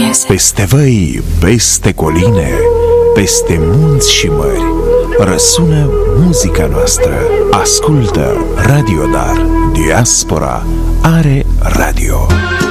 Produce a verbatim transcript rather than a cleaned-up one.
iese. Peste văi, peste coline, peste munți și mări, răsună muzica noastră. Ascultă Radio Dar. Diaspora are radio.